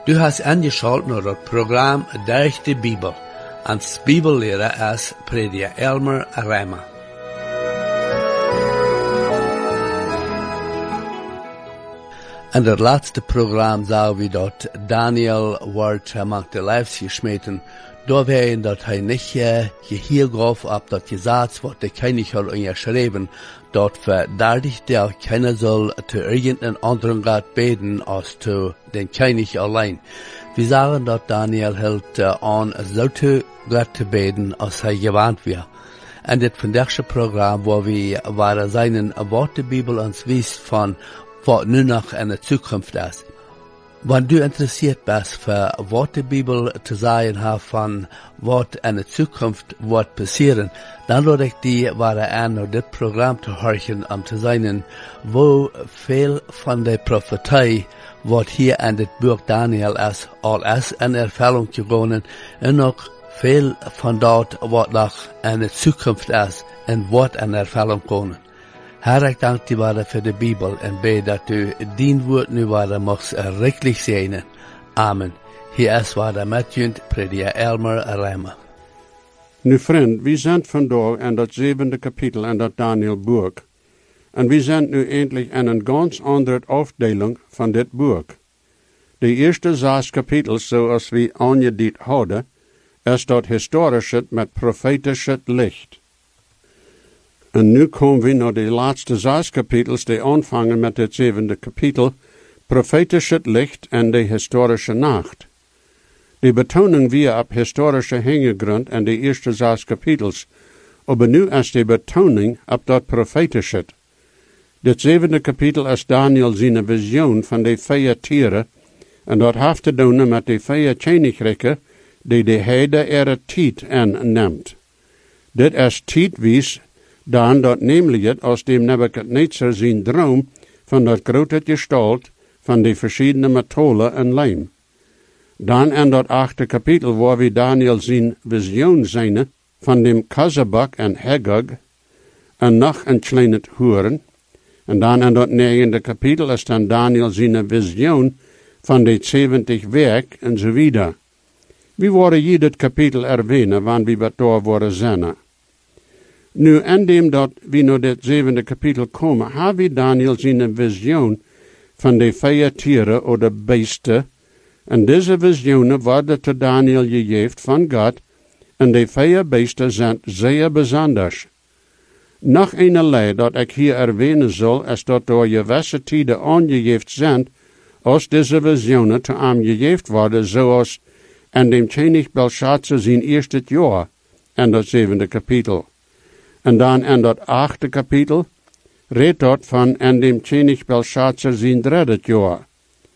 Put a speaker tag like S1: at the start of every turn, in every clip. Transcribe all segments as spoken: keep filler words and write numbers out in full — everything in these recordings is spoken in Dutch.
S1: Du hast angeschaut naar het programma Durch de Bibel. Als Bibellehrer als Prediger Elmer Reimer. In het laatste programma zagen we dat Daniel wordt gemaakt de lijfs gesmeten, doorheen dat hij niet geheel gaf op dat gezegd wordt, de König had geschreven, dat verdadigt der keiner soll zu irgendeinem anderen Gott beten als zu den König allein. Wir sagen, dass Daniel hält uh, an, so zu Gott zu beten, als hij gewarnt war. En dit vandaagse programma, waar we waren zijn wat de Bibel ons wijst van wat nu nog in de toekomst is. Wanneer du interessiert bist für wat de Bibel te zeggen heeft van wat in de toekomst wordt passeren, dan laat ik die waren aan naar dit programma te horen om te zijn, wo veel van de profetie wat hier in dit boek Daniel is, al is in ervaring gegaan, en ook veel van dat wat nog in de toekomst is en wat in ervaring komen. Herr, ik dank die waarde voor de Bibel en bid dat u dien woord nu waarde mocht rijkelijk zijn. Amen. Hier is waarde met junt, Prediger Elmer Reimer.
S2: Nu vriend, we zijn vandaag in dat zevende kapitel in dat Daniel boek. En we zijn nu eindelijk in een ganz andere afdeling van dit boek. De eerste zes kapitels, zoals we aangediend hadden, is dat historische met profetische licht. En nu komen we naar de laatste zes kapitels, die aanvangen met het zevende kapitel, profetische licht en de historische nacht. Die betonen wir op historische hintergrond in de eerste zes kapitels, aber nu is de betoning op dat profetische. Dit zevende kapitel is Daniel zijn visioen van de vier tieren, en dat heeft te doen met de vier koninkrijken die de heide er tijd inneemt. Dit is tijdwijs dan dat namelijk het als de Nebuchadnezzar zijn droom van dat grote gestalt van de verschillende metalen en lijm. Dan in dat achte kapitel waar we Daniel zijn visioen zijn van dem Kazabak en Hagag en nog een kleine horen. En dan in dat negende kapitel is dan Daniel zijn visioen van de zeventig werk en zo wieder. We worden hier dit kapitel erwähnen, wanneer we daar worden zijn. Nu, indem dat we naar dit zevende kapitel komen, hebben we Daniel zijn visioen van de vier tieren of de beesten. En deze visioenen worden te Daniel gegeven van God, en de vier beesten zijn zeer bijzonder. Nog een leid dat ik hier erwähnen zal, is dat door gewisse tijden aangegeven zijn, als deze visioenen te aangegeven worden, zoals in dem König Belshazzar zijn eerste jaar, in dat zevende kapitel. En dan in dat achte kapitel, redt dat van in dem König Belshazzar zijn derde jaar.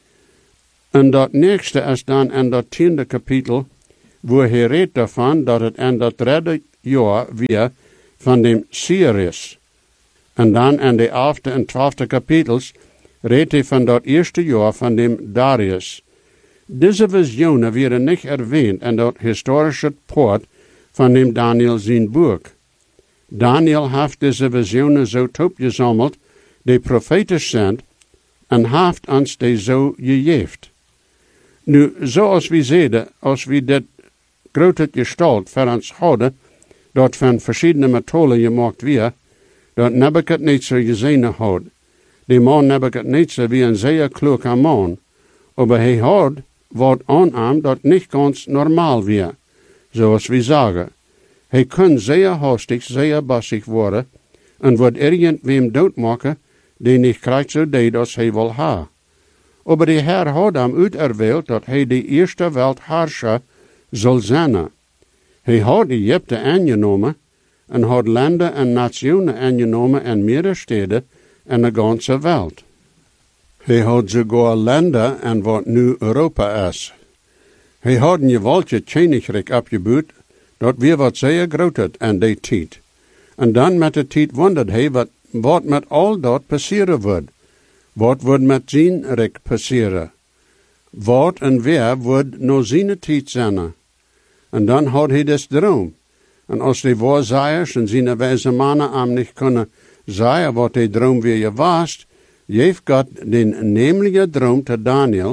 S2: En dat nächste is dan in dat tiende kapitel, wo hij redt daarvan dat het in dat derde jaar weer van dem Cyrus. En dan in de elfde en twaalfde kapitels redt hij van dat eerste jaar van dem Darius. Deze visioenen werden niet erwähnt in dat historische poort van dem Daniel zijn boek. Daniel heeft deze visioenen zo opgezameld, die profetisch zijn, en heeft ons die zo gegeven. Nu, zoals we zeiden, als we dit grote gestalt voor ons hadden, dat van verschillende metalen gemaakt werd, dat Nebuchadnezzar gezien had. Die man Nebuchadnezzar wie een zeer kloke man, aber hij had wat aan hem dat niet ganz normaal was, zoals we zeggen. Hij kon zeer hastig, zeer bassig worden, en wordt irgendwem doodmaken, die niet krijgt zo deed als hij wil ha. Aber de Heer had hem uiterwählt dat hij de eerste weltherrscher zal zijn. Hij had Egypte aangenomen en had landen en nationen aangenomen in meerdere steden in de ganse wereld. Hij had sogar landen en wat nu Europa is. Hij had een geweldig koninkrijk opgebouwd, dat weer wat zeer groot had in die tijd. En dan met de tijd wonderde hij wat, wat met al dat passeren wordt. Wat wordt met zijn rijk passeren? Wat en wer wordt naar zijn tijd zijn? En dan had hij des droom. En als die waarzegers en zijn wijze mannen hem niet kunnen zeggen wat die droom weer was, geeft God den nemelijke droom te Daniel,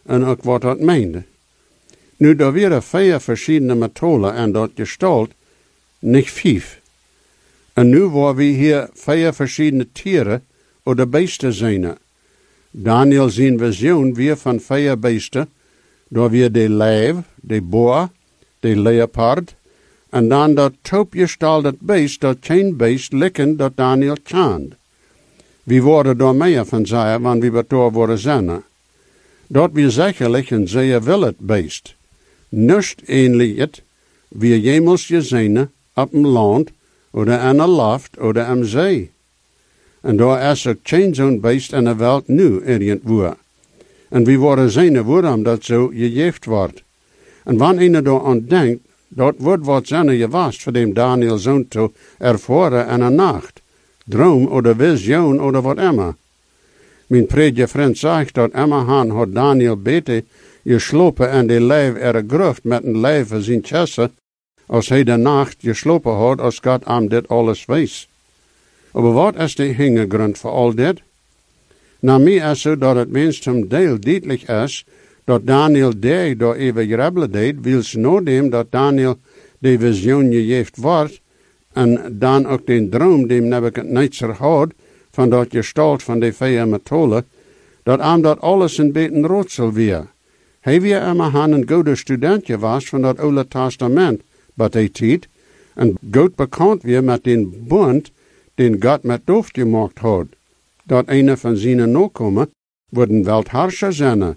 S2: en ook wat dat meende. Nu, daar waren vier verschillende methoden en dat gestalt, niet vijf. En nu waar we hier vier verschillende tieren oder beesten zijn. Daniel zijn visioen weer van vier beesten, daar weer de leeuw, de boer, de leopard, en dan dat toopgestaltet beest, dat geen beest likken dat Daniel kent. We worden daar meer van zeggen, want we betoor worden zijn. Dat we zekerlijk een zeer willet beest. Nust ähnlich het, wie jemals gezien op een land, oder aan een loft, oder am zee. En daar is ook geen zo'n beest in de wereld nu irgendwo. En we worden zien waarom dat zo gegeven wordt. En wanneer je daar aan denkt, dat wordt wat zijn gewaast voor dem Daniel zo'n te ervaren in een nacht. Droom oder vision oder wat immer. Mijn prediger vriend zegt dat Emma Han had Daniel beter geslopen en de lijf er gruft met een lijf van zijn chessen, als hij de nacht geslopen had, als God hem dit alles wees. Maar wat is de hintergrond voor al dit? Nou, mij is zo dat het minstens deel duidelijk is, dat Daniel die door even grabbelen deed, wils nadem dat Daniel de visioen gegeven wordt, en dan ook den droom die Nebuchadnezzar had, van dat gestalt van de vier methoden, dat hem dat alles een beetje raadsel weer. Hij weer immer een goede studentje was van dat Oude Testament, wat hij tijd, en goed bekend weer met den bund, den God met doof gemaakt had, dat een van zijn nakomen worden weltherrscher zijn.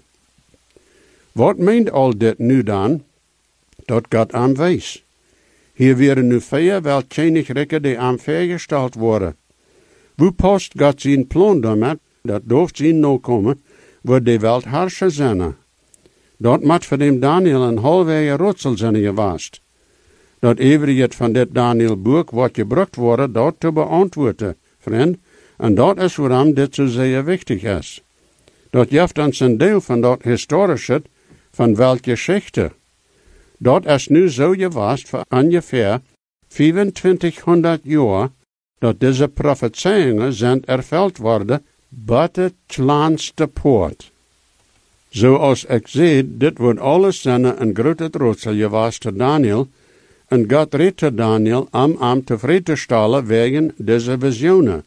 S2: Wat meent al dit nu dan, dat God aan wees? Hier werden nu vier weltschenigrikken die aan vergesteld worden. Hoe past God zijn plan daarmee, dat doof zijn nakomen, wordt de weltherrscher zijn? Dat moet voor dem Daniel een halfwege raadsel zijn geweest. Dat het van dit Daniel boek wordt gebruikt worden, dat te beantwoorden, vriend. En dat is waarom dit zo zeer wichtig is. Dat geeft ons een deel van dat historische, van welke geschichte. Dat is nu zo geweest voor ongeveer vierentwintighonderd jaar, dat deze profetieën zijn ervuld worden, bij het kleinste poort. Zoals ik zei, dit wordt alles zijn een grote raadsel geweest te Daniel, en God redde Daniel om hem tevreden te stellen wegen deze visioenen.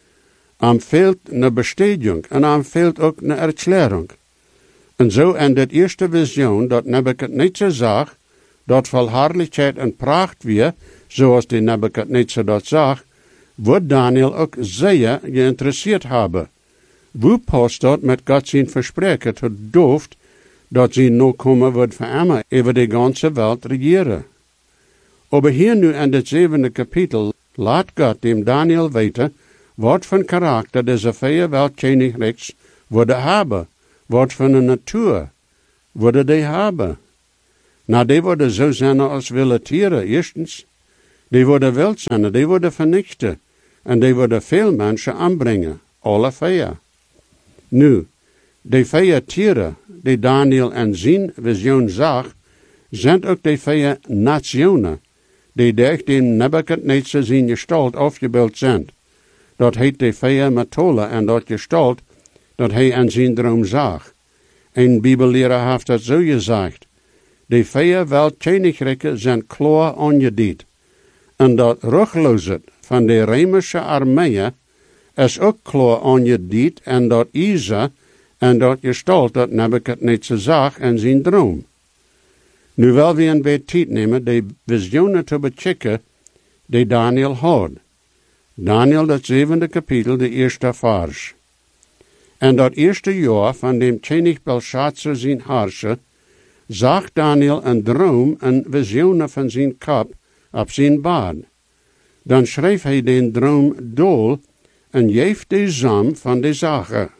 S2: Am fehlt een bestätigung en am fehlt ook een erklärung. En zo in dit eerste visioen dat Nebuchadnezzar zag, dat vol herrlichheid en pracht weer, zoals die Nebuchadnezzar dat zag, wordt Daniel ook zeer geïnteresseerd hebben. Hoe past dat met God zijn verspreken tot dooft, dat zijn nakomen wordt voor immer over de ganze wereld regeren? Aber hier nu in dit zevende kapitel laat God dem Daniel weten, wat voor karakter deze vier weltschenigriks worden hebben, wat voor een natuur worden die hebben. Nou, die worden zo zijn als wilde tieren, eerstens. Die worden wild zijn, die worden vernichten. En die worden veel mensen aanbrengen, alle vier. Nu, die vier tieren die Daniel in zijn visioen zag, zijn ook die vier nationen, die durch den Nebuchadnezzar zijn gestalt afgebeeld zijn. Dat heet de vier methoden en dat gestalt dat hij in zijn droom zag. Een bibelleraar heeft dat zo gezegd. De vier weltschenigrikken zijn klaar aangediend. En dat rugloze van de Römische armee is ook klaar aangediend en dat Isa en dat gestalt dat Nebuchadnezzar zag in zijn droom. Nu wil we een beetje tijd nemen de visioenen te bechecken die Daniel had. Daniel, dat zevende kapitel, de eerste vers. En dat eerste jaar van dem König Belshazzar zijn harsje, zag Daniel een droom en visioenen van zijn kop op zijn bad. Dan schreef hij den droom dol en geeft de zam van de zaken.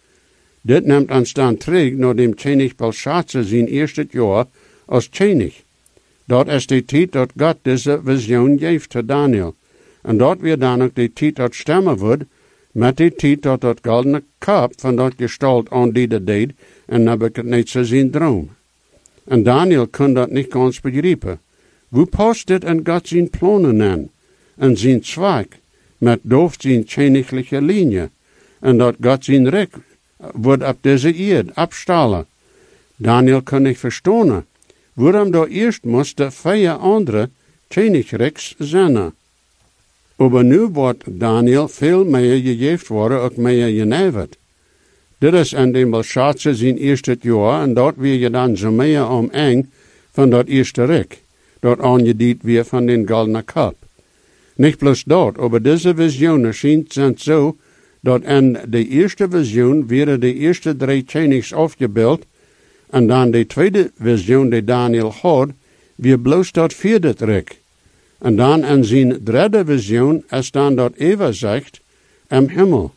S2: Dit neemt ons dan terug naar dem König Belshazzar zijn eerste jaar als König. Dat is de tijd dat God deze visioen geeft te Daniel. En dat weer dan ook de tijd dat stemmen wordt, met de tijd dat dat goldene kop van dat gestalt aandienen deed en Nebuchadnezzar zijn droom. En Daniel kon dat niet ganz begrijpen. Hoe past dit in God zijn plannen aan, en zijn zwak, met doof zijn königliche linie, en dat God zijn rek wordt op deze eerd afstalen. Daniel kon nicht verstehen, waarom da eerst moesten vier andere Königreichs zijn. Aber nu wordt Daniel veel meer gegeven worden, ook meer geneverd. Dit is in dem Belshazzar zijn eerste jaar, en dat weer je dan zo meer om eng van dat eerste rijk, dat aangediend weer van den goldenen kap. Niet bloos dat, aber deze visionen schijnt zijn zo, dat in de eerste visioen werden de eerste drie Königs afgebeeld, en dan de tweede visioen die Daniel had, weer bloos dat vierde rijk. En dan in zijn derde visioen is dan dat Eva zegt, im Himmel.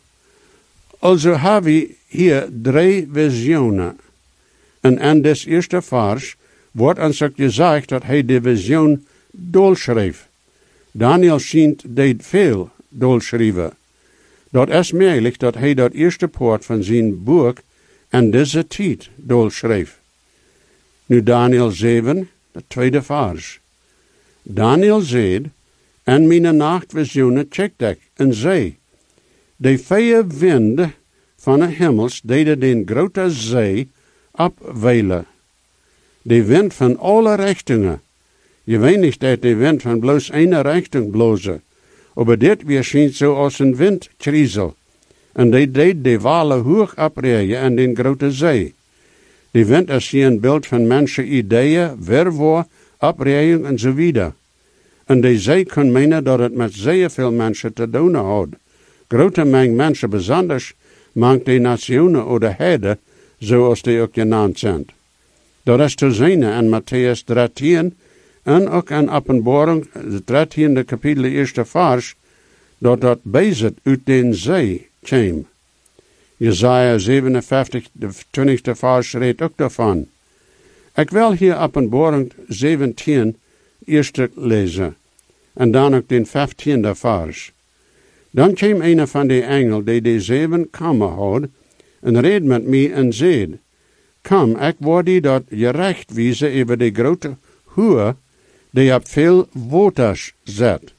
S2: Also hebben we hier drie visionen. En in des eerste vers wordt ons ook gezegd dat hij de visioen dolschreef. Daniel schijnt deed veel dolschrijven. Dat is mogelijk dat hij dat eerste poort van zijn boek in deze tijd dolschreef. Nu Daniel zeven, de tweede vers. Daniel zei, en mijn nachtvisioenen checkte ik en zei, de vier winden van de hemels deden den grote zee opweilen. De wind van alle richtingen. Je weet niet dat de wind van bloos één richting blozen. Aber dit weer schijnt zo als een windkriezel. En die deed de walen hoog opreien in den grote zee. De wind is hier een beeld van mensen ideeën, werwoord, opreien en zo wieder. En de zee kon menen dat het met zeer veel mensen te doen had. Grote meng mensen, besonders mank de nationen oder herden, zoals die ook genaamd zijn. Dat is te zien in Matthäus dertien en ook in Openbaring, het dertiende kapitel, eerste vers, dat dat bezit uit den zee kwam. Jesaja zevenenvijftig, de twintigste vers, redt ook daarvan. Ik wil hier Openbaring zeventien eerst lezen, en dan ook den vijftiende vers. Dan kwam een van de engelen die de zeven kammen had, en reed met mij en zei, kom, ik word die dat je recht wijzen over de grote hoer, die op veel waters zet.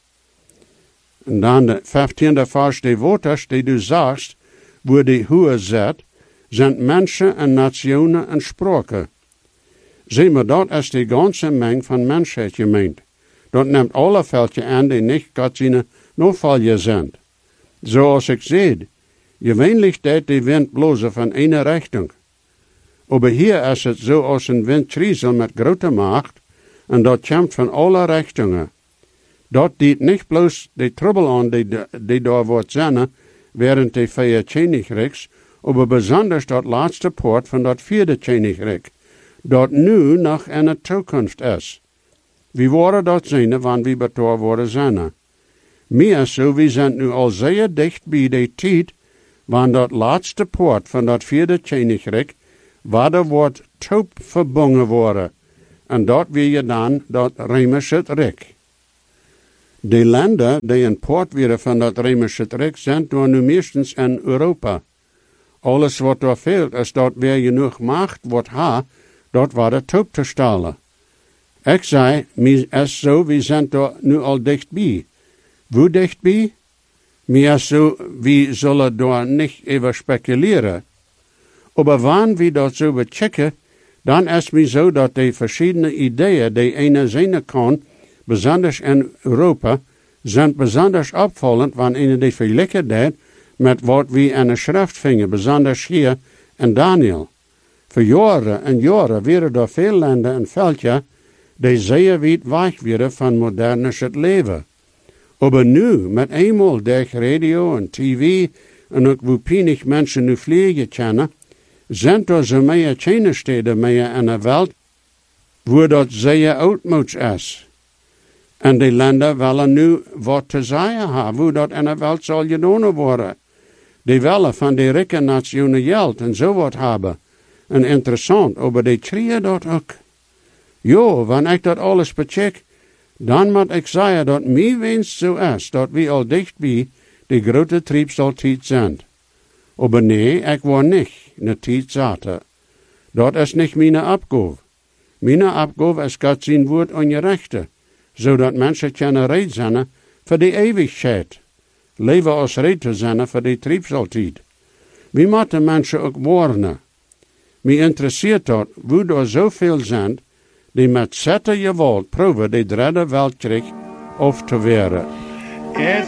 S2: En dan de vijftiende vers, de waters die du zagst, waar de hoer zet, zijn mensen en nationen en spraken. Zie maar, dat is de ganze meng van mensheid gemeend. Dat neemt alle veldje aan die niet God zijn noodvalje zijn. Zoals ik zei, gewöhnlich deed de wind blozen van ene richting. Aber hier is het zo als een windkriezel met grote macht, en dat komt van alle richtingen. Dat dient niet bloos de trubbel aan die, die daar wordt zijn, während de vier Königreichs, aber besonders dat laatste poort van dat vierde Königreich, dat nu nog in de toekomst is. Wie worden dat zijn, wanneer we betoor worden zijn. Meer zo, we zijn nu al zeer dicht bij de tijd, wanneer dat laatste poort van dat vierde Königreich, waar er wordt toop verbonden worden, en dat wil je dan dat Römische Rijk. De landen die een poort worden van dat Römische Rijk zijn door nu meestens in Europa. Alles wat er veelt is dat weer genoeg macht wordt ha, dat waar de toop te stalen. Ik zei, mi is zo, we zijn er nu al dichtbij. Hoe dichtbij? Mi is zo, we zullen daar niet over speculeren. Aber wanneer we dat zo bechecken, dan is het zo dat de verschillende ideeën die ene zijn kan, besonders in Europa, zijn besonders opvallend wanneer die vergelijken deed met wat we in de schrift vingen, besonders hier in Daniel. Voor jaren en jaren werden er veel landen en veldjes die zeer weit weg werden van modernes leven. Aber nu, met eenmaal durch radio en tv en ook hoe pijnig mensen nu vliegen kennen, zijn er zo meer Kennesteden meer in de wereld, waar dat zeer oudmoeds is. En die landen willen nu wat te zeggen hebben, hoe dat in de wereld zal gedaan worden. Die willen van de rijke nationen geld en zo wat hebben. En interessant, maar die krieën dat ook. Jo, wanneer ik dat alles becheck, dan moet ik zeggen dat mijn wens zo is, dat we al dichtbij de grote triebstaltijd zijn. Aber nee, ik wil niet in de tijd zaten. Dat is niet mijn opgave. Mijn opgave is God zijn woord aan je rechten, zodat mensen kunnen red zijn voor de eeuwigheid. Leven als red te zijn voor de triebstaltijd. We moeten mensen ook warnen. Mij interesseert dat, hoe er zoveel zijn, die met zette geweld proeven die derde Weltkrieg af te weren.